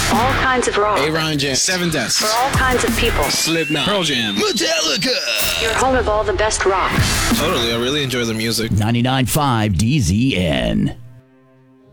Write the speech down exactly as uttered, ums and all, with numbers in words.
All kinds of rock. A-Ron Jam. Seven Deaths. For all kinds of people. Slipknot. Pearl Jam. Metallica. Your home of all the best rock. Totally, I really enjoy the music. ninety-nine point five D Z N.